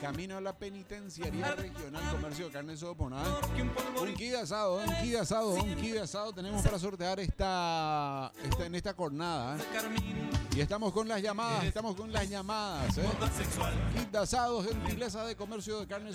camino a la penitenciaría regional Comercio de Carne Sopona. Un kit de asado, un kit de asado, un kit de asado tenemos para sortear en esta jornada. Y estamos con las llamadas, Kit de asados, gentileza de Comercio de Carne